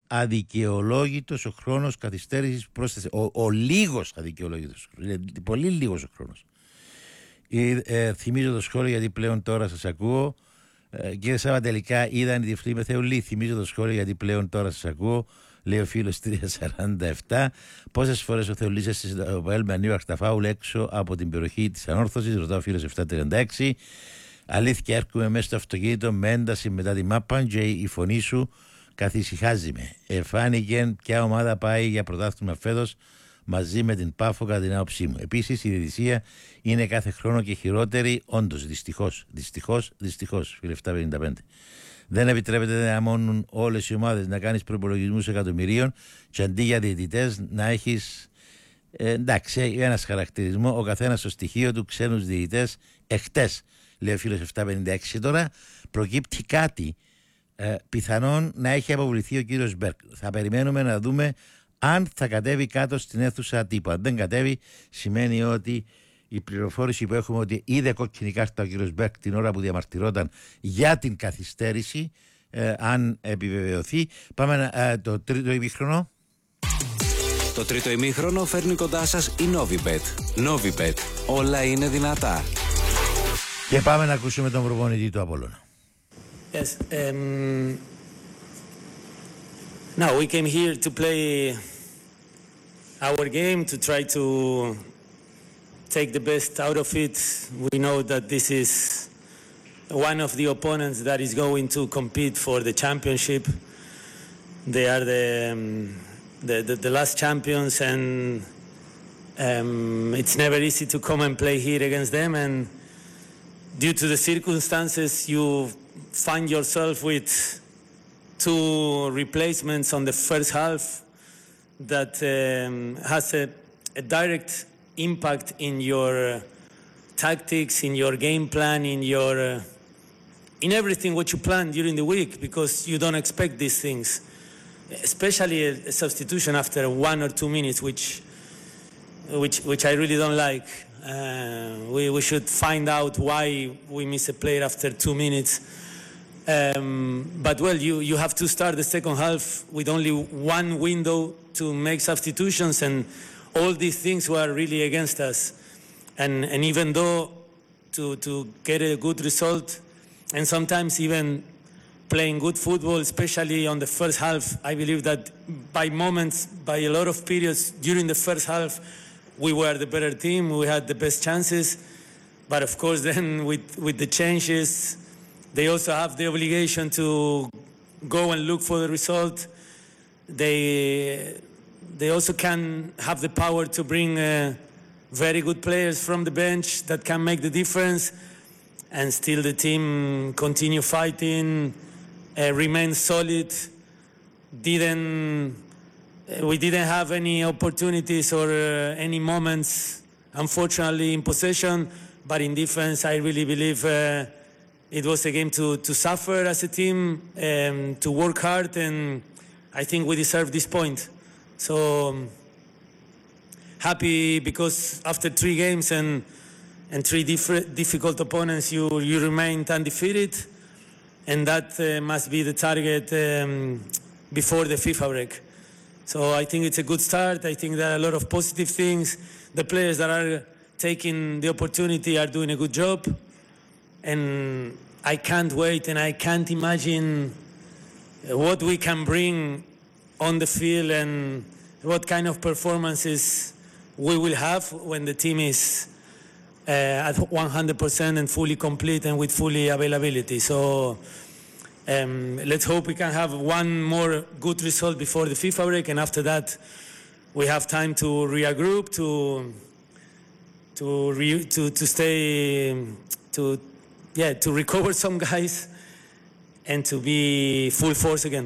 αδικαιολόγητος ο χρόνος καθυστέρησης πρόσθεση. Ο λίγος αδικαιολόγητος. Πολύ λίγος ο χρόνος. Θυμίζω το σχόλιο γιατί πλέον τώρα σας ακούω. Κύριε Σάβα, τελικά είδαν οι διευκρινοί με Θεολή. Θυμίζω το σχόλιο γιατί πλέον τώρα σας ακούω. Λέει ο φίλος 347. Πόσες φορές ο Θεολής έστησε το Έλμα Νίουαρκ στα φάουλ έξω από την περιοχή της ανόρθωσης? Ρωτάω ο φίλος 736. Αλήθεια, έρχομαι μέσα στο αυτοκίνητο με ένταση μετά τη μάπα και η φωνή σου καθησυχάζει με. Φάνηκε ποια ομάδα πάει για πρωτάθλημα φέτος μαζί με την Πάφο κατά την άποψή μου. Επίσης η διαιτησία είναι κάθε χρόνο και χειρότερη, όντως, δυστυχώς, φίλε 755. Δεν επιτρέπεται να μόνουν όλες οι ομάδες να κάνεις προϋπολογισμούς εκατομμυρίων και αντί για διαιτητές να έχεις, εντάξει, ένας χαρακτηρισμό, ο καθένας στο στοιχείο του, ξένους διαιτητές. Εχτες, λέει ο φίλος 756, τώρα προκύπτει κάτι. Πιθανόν να έχει αποβληθεί ο κύριος Μπέρκ. Θα περιμένουμε να δούμε αν θα κατέβει κάτω στην αίθουσα τύπου. Αν δεν κατέβει, σημαίνει ότι η πληροφόρηση που έχουμε ότι είδε κόκκινη κάρτα ο κύριος Μπέρκ την ώρα που διαμαρτυρόταν για την καθυστέρηση, αν επιβεβαιωθεί. Πάμε το τρίτο ημίχρονο. Το τρίτο ημίχρονο φέρνει κοντά σας η Novibet. Novibet. Όλα είναι δυνατά. Και πάμε να ακούσουμε τον προπονητή του Απόλλωνα. Yes. Now we came here to play our game, to try to take the best out of it. We know that this is one of the opponents that is going to compete for the championship. They are the last champions, and it's never easy to come and play here against them. And due to the circumstances, you find yourself with two replacements on the first half that has a direct impact in your tactics, in your game plan, in everything what you plan during the week, because you don't expect these things, especially a substitution after 1 or 2 minutes, which I really don't like. We should find out why we miss a player after 2 minutes. But well, you have to start the second half with only one window to make substitutions, and all these things were really against us. And even though to get a good result, and sometimes even playing good football, especially on the first half, I believe that by moments, by a lot of periods during the first half, we were the better team, we had the best chances. But of course then with the changes, they also have the obligation to go and look for the result. They also can have the power to bring very good players from the bench that can make the difference, and still the team continue fighting, remain solid. We didn't have any opportunities or any moments, unfortunately, in possession, but in defense, I really believe it was a game to suffer as a team, to work hard, and I think we deserve this point. So happy because after 3 games and 3 difficult opponents, you remained undefeated, and that must be the target before the FIFA break. So I think it's a good start. I think there are a lot of positive things. The players that are taking the opportunity are doing a good job. And I can't wait, and I can't imagine what we can bring on the field and what kind of performances we will have when the team is at 100% and fully complete and with fully availability. So let's hope we can have one more good result before the FIFA break, and after that we have time to regroup, to recover some guys and to be full force again.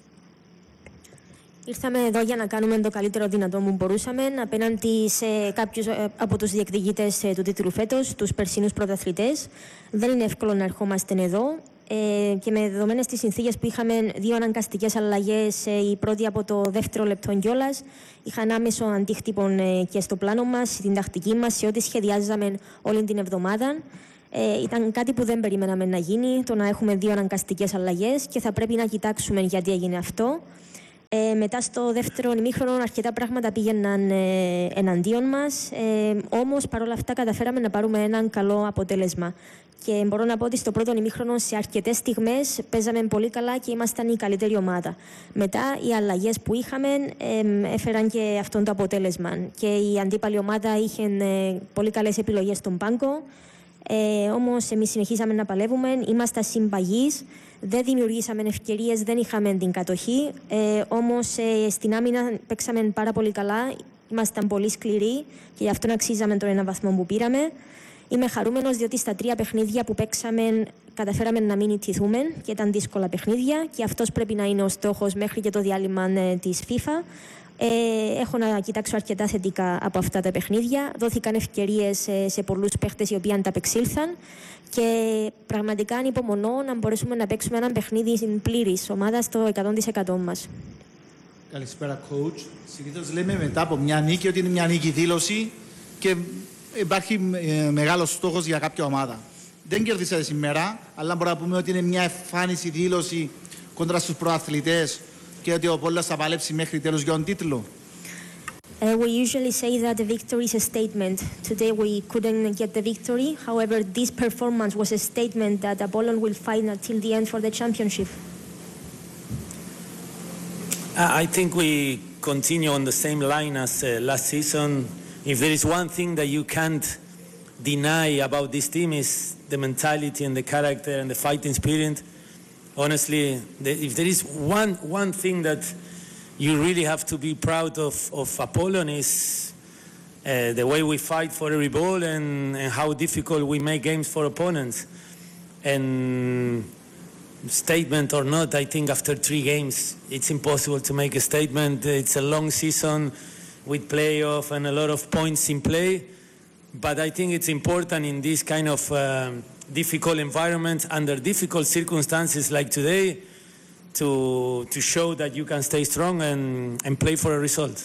Ήρθαμε εδώ για να κάνουμε το καλύτερο δυνατό που μπορούσαμε απέναντι σε κάποιους από τους διεκδικητές του τίτλου φέτος, τους περσινούς πρωταθλητές. Δεν είναι εύκολο να ερχόμαστε εδώ και με δεδομένες τις συνθήκες που είχαμε 2 αναγκαστικές αλλαγές, η πρώτη από το δεύτερο λεπτό κιόλας, είχαν άμεσο αντίκτυπο και στο πλάνο μας, στην τακτική μας, σε ό,τι σχεδιάζαμε όλη την εβδομάδα. Ήταν κάτι που δεν περιμέναμε να γίνει, το να έχουμε 2 αναγκαστικές αλλαγές, και θα πρέπει να κοιτάξουμε γιατί έγινε αυτό. μετά στο δεύτερο ημίχρονο αρκετά πράγματα πήγαιναν εναντίον μας, όμως παρόλα αυτά καταφέραμε να πάρουμε έναν καλό αποτέλεσμα. Και μπορώ να πω ότι στο πρώτο ημίχρονο σε αρκετές στιγμές παίζαμε πολύ καλά και ήμασταν η καλύτερη ομάδα. Μετά οι αλλαγές που είχαμε έφεραν και αυτό το αποτέλεσμα. Και η αντίπαλη ομάδα είχε πολύ καλές επιλογές στον πάγκο. Όμως εμείς συνεχίσαμε να παλεύουμε, ήμασταν συμπαγείς, δεν δημιουργήσαμε ευκαιρίες, δεν είχαμε την κατοχή. Όμως στην άμυνα παίξαμε πάρα πολύ καλά, ήμασταν πολύ σκληροί και γι' αυτό αξίζαμε τον ένα βαθμό που πήραμε. Είμαι χαρούμενος διότι στα 3 παιχνίδια που παίξαμε καταφέραμε να μην ιτηθούμε και ήταν δύσκολα παιχνίδια και αυτός πρέπει να είναι ο στόχος μέχρι και το διάλειμμα της FIFA. Έχω να κοιτάξω αρκετά θετικά από αυτά τα παιχνίδια. Δόθηκαν ευκαιρίες σε πολλούς παίχτες οι οποίοι ανταπεξήλθαν και πραγματικά ανυπομονώ να μπορέσουμε να παίξουμε ένα παιχνίδι πλήρης ομάδα στο 100% μας. Καλησπέρα, coach. Συνήθως λέμε μετά από μια νίκη ότι είναι μια νίκη δήλωση και υπάρχει μεγάλος στόχος για κάποια ομάδα. Δεν κερδίσατε σήμερα, αλλά μπορούμε να πούμε ότι είναι μια εμφάνιση δήλωση κόντρα στους προαθλητές και ότι ο Πόλος θα παλέψει μέχρι τέλος για τον τίτλο. We usually say that the victory is a statement. Today we couldn't get the victory. However, this performance was a statement that Apollon will fight until the end for the championship. I think we continue on the same line as last season. If there is one thing that you can't deny about this team is the mentality and the character and the fighting spirit. Honestly, if there is one thing that you really have to be proud of Apollon is the way we fight for every ball and how difficult we make games for opponents. And statement or not, I think after 3 games it's impossible to make a statement. It's a long season with playoff and a lot of points in play. But I think it's important in this kind of difficult environment, under difficult circumstances like today, to show that you can stay strong and play for a result.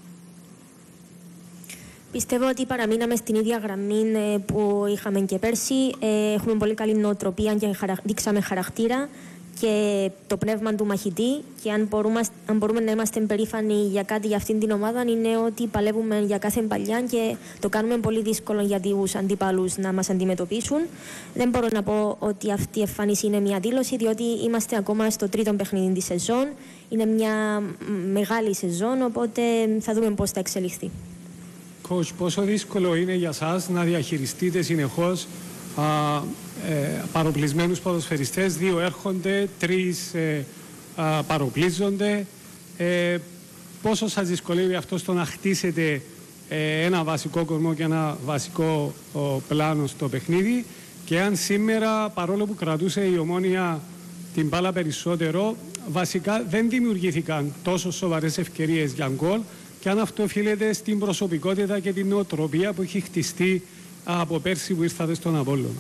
Πιστεύω ότι παραμείναμε στην ίδια γραμμή που είχαμε και πέρσι. Έχουμε πολύ καλή νοοτροπία και δείξαμε χαρακτήρα και το πνεύμα του μαχητή και αν μπορούμε να είμαστε περήφανοι για κάτι για αυτήν την ομάδα είναι ότι παλεύουμε για κάθε παλιά και το κάνουμε πολύ δύσκολο για τους αντίπαλους να μας αντιμετωπίσουν. Δεν μπορώ να πω ότι αυτή η εμφάνιση είναι μια δήλωση διότι είμαστε ακόμα στο 3ο παιχνίδι της σεζόν. Είναι μια μεγάλη σεζόν οπότε θα δούμε πώς θα εξελιχθεί. Coach, πόσο δύσκολο είναι για σας να διαχειριστείτε συνεχώς παροπλισμένους ποδοσφαιριστές, 2 έρχονται, 3 παροπλίζονται. Πόσο σας δυσκολεύει αυτό στο να χτίσετε ένα βασικό κορμό και ένα βασικό πλάνο στο παιχνίδι και αν σήμερα, παρόλο που κρατούσε η Ομόνοια την μπάλα περισσότερο, βασικά δεν δημιουργήθηκαν τόσο σοβαρές ευκαιρίες για γκολ και αν αυτό οφείλεται στην προσωπικότητα και την νοοτροπία που έχει χτιστεί από πέρσι που ήρθατε στον Απόλλωνα.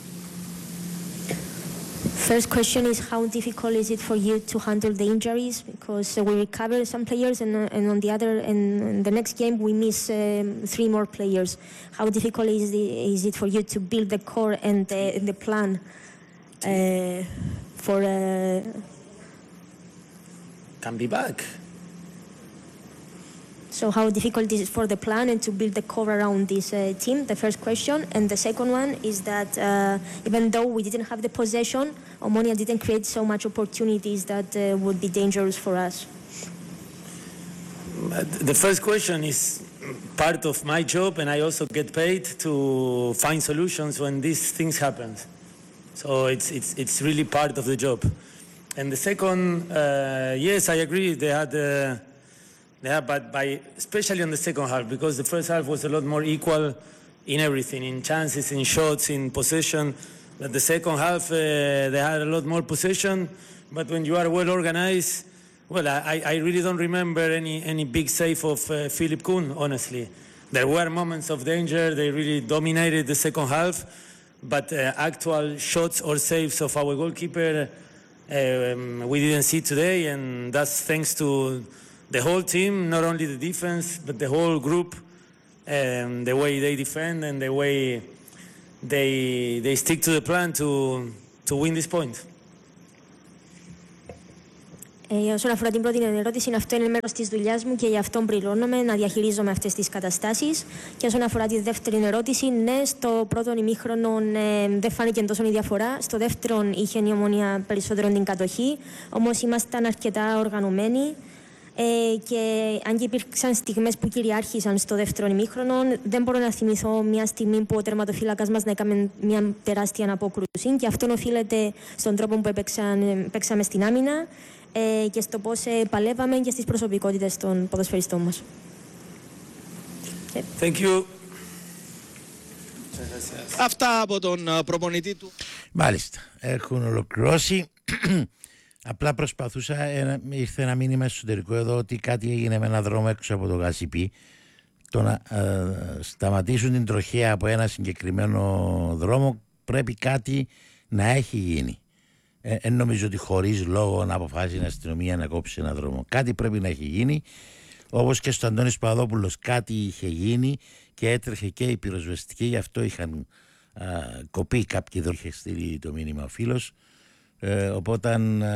First question is how difficult is it for you to handle the injuries because we recover some players and on the other in the next game we miss 3 more players. How difficult is it for you to build the core and the plan for Can be back. So how difficult is it for the plan and to build the core around this team? The first question. And the second one is that even though we didn't have the possession, Omonia didn't create so much opportunities that would be dangerous for us. The first question is part of my job and I also get paid to find solutions when these things happen. So it's really part of the job. And the second, yes, I agree, they had... but especially on the second half, because the first half was a lot more equal in everything, in chances, in shots, in possession. But the second half, they had a lot more possession. But when you are well organized, well, I really don't remember any big save of Philip Kuhn, honestly. There were moments of danger. They really dominated the second half. But actual shots or saves of our goalkeeper, we didn't see today. And that's thanks to the whole team, not only the defense, but the whole group, the way they defend and the way they stick to the plan to win this point. Όσον αφορά την πρώτη ερώτηση, αυτό είναι μέρος της δουλειάς μου και γι' αυτό πληρώνομαι να διαχειρίζομαι αυτές τις καταστάσεις. Και όσον αφορά τη δεύτερη ερώτηση, ναι, στο πρώτο ημίχρονο δεν φάνηκε τόσο η διαφορά. Στο δεύτερο είχε η Ομόνοια περισσότερο την κατοχή. Όμως ήμασταν αρκετά οργανωμένοι. Και αν και υπήρξαν στιγμές που κυριάρχησαν στο δεύτερο ημίχρονο, δεν μπορώ να θυμηθώ μια στιγμή που ο τερματοφύλακας μας να έκανε μια τεράστια απόκρουση. Και αυτό οφείλεται στον τρόπο που παίξαμε στην άμυνα και στο πώς παλεύαμε και στις προσωπικότητες των ποδοσφαιριστών μας. Thank you. Αυτά από τον προπονητή του. Μάλιστα, έχουν ολοκληρώσει. Απλά προσπαθούσα, ήρθε ένα μήνυμα εσωτερικό εδώ ότι κάτι έγινε με έναν δρόμο έξω από το Γασιπί. Το να σταματήσουν την τροχέα από ένα συγκεκριμένο δρόμο πρέπει κάτι να έχει γίνει. Νομίζω ότι χωρίς λόγο να αποφάσισε η αστυνομία να κόψει ένα δρόμο. Κάτι πρέπει να έχει γίνει. Όπως και στο Αντώνης Παπαδόπουλος κάτι είχε γίνει και έτρεχε και η πυροσβεστική, γι' αυτό είχαν κοπεί κάποιοι δρόμοι. Είχε στείλει το μήνυμα ο φίλος. Οπότε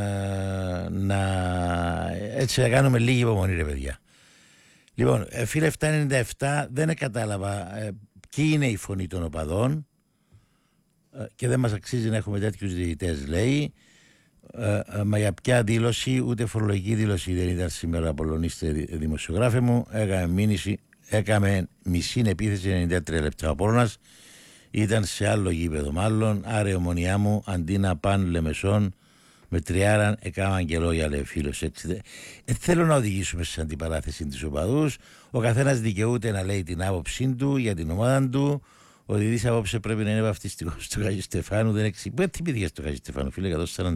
έτσι να κάνουμε λίγη υπομονή, ρε παιδιά. Λοιπόν, φίλε 797, δεν κατάλαβα ποιοι είναι η φωνή των οπαδών και δεν μας αξίζει να έχουμε τέτοιους διαιτητές, λέει. Μα για ποια δήλωση, ούτε φορολογική δήλωση δεν ήταν σήμερα, Απολωνίστε δημοσιογράφε μου. Έκαμε μισή επίθεση 93 λεπτά. Ο Απόλλωνας ήταν σε άλλο γήπεδο μάλλον, άρα η Ομονιά μου αντί να πάνε Λεμεσόν με τριάραν έκαναν και λόγια, λέει ο φίλος. Θέλω να οδηγήσουμε σε αντιπαράθεση της οπαδούς. Ο καθένας δικαιούται να λέει την άποψή του για την ομάδα του. Ο διαιτητής απόψε πρέπει να είναι βαφτιστικός στο Χατζηστεφάνου. Δεν εξηγεί. Τι πήγε στο Χατζηστεφάνου, φίλε,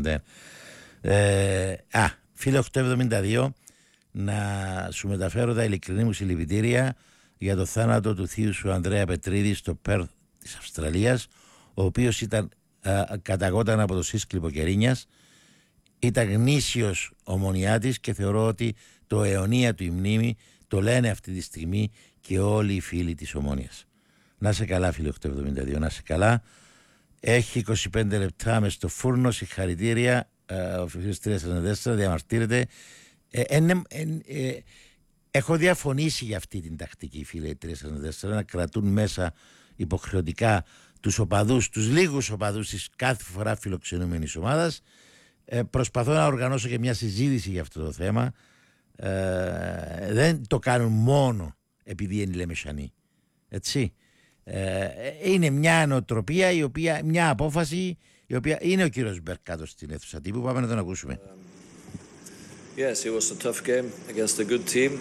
141. Φίλε 872, να σου μεταφέρω τα ειλικρινή μου συλληπιτήρια για το θάνατο του θείου σου Ανδρέα Πετρίδη στο Πέρθ της Αυστραλίας, ο οποίος καταγόταν από το σύσκλιπο Κερίνιας, ήταν γνήσιος ομονιάτης και θεωρώ ότι το αιωνία του η μνήμη το λένε αυτή τη στιγμή και όλοι οι φίλοι της Ομόνοιας. Να σε καλά, φίλε 872, να σε καλά. Έχει 25 λεπτά μες στο φούρνο, συγχαρητήρια. Ο φίλος 344 διαμαρτύρεται. Έχω διαφωνήσει για αυτή την τακτική, φίλε 344, να κρατούν μέσα υποχρεωτικά τους οπαδούς, τους λίγους οπαδούς της κάθε φορά φιλοξενούμενης ομάδας. Προσπαθώ να οργανώσω και μια συζήτηση για αυτό το θέμα. Δεν το κάνουν μόνο επειδή είναι Λεμεσανοί. Έτσι. Είναι μια νοοτροπία, μια απόφαση η οποία είναι ο κύριος Μπερκάτο στην αίθουσα τύπου. Πάμε να τον ακούσουμε. Yes, it was a tough game against a good team.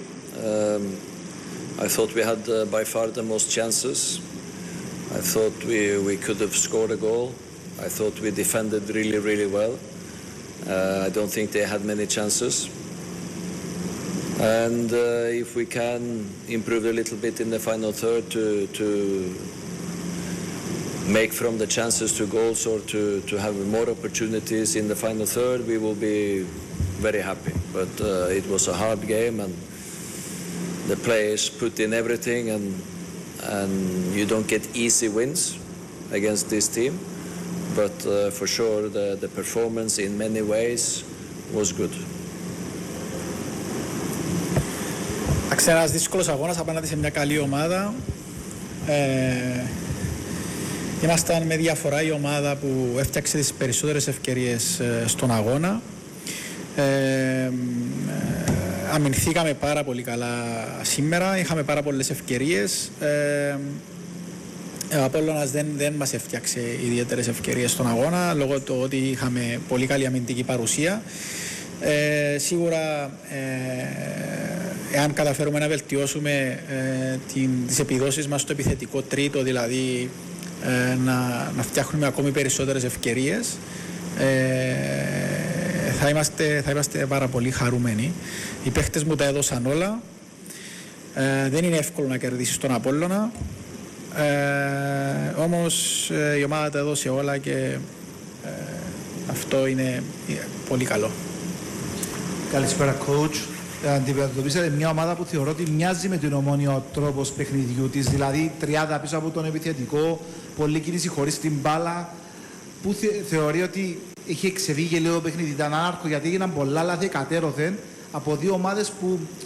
I thought we had by far the most chances. I thought we could have scored a goal. I thought we defended really, really well. I don't think they had many chances. And if we can improve a little bit in the final third to make from the chances to goals or to have more opportunities in the final third, we will be very happy. But it was a hard game and the players put in everything and you don't get easy wins against this team. But for sure the performance in many ways was good. Ένας δύσκολος αγώνας απέναντι σε μια καλή ομάδα. Ήμασταν με διαφορά η ομάδα που έφτιαξε τις περισσότερες ευκαιρίες στον αγώνα. Αμυνθήκαμε πάρα πολύ καλά σήμερα, είχαμε πάρα πολλές ευκαιρίες. Ο Απόλλωνας δεν μας έφτιαξε ιδιαίτερες ευκαιρίες στον αγώνα λόγω του ότι είχαμε πολύ καλή αμυντική παρουσία. Σίγουρα εάν καταφέρουμε να βελτιώσουμε τις επιδόσεις μας στο επιθετικό τρίτο, δηλαδή να φτιάχνουμε ακόμη περισσότερες ευκαιρίες, θα είμαστε πάρα πολύ χαρούμενοι. Οι παίχτες μου τα έδωσαν όλα. Δεν είναι εύκολο να κερδίσεις τον Απόλλωνα, όμως η ομάδα τα έδωσε όλα και αυτό είναι πολύ καλό. Καλησπέρα, coach. Αντιμετωπίσατε μια ομάδα που θεωρώ ότι μοιάζει με την Ομόνοια ο τρόπος παιχνιδιού της, δηλαδή 30 πίσω από τον επιθετικό, πολλή κίνηση χωρίς την μπάλα, που θεωρεί ότι είχε ξεφύγει λίγο παιχνίδι, ήταν άναρχο γιατί έγιναν πολλά λάθη κατέρωθεν από δύο ομάδες που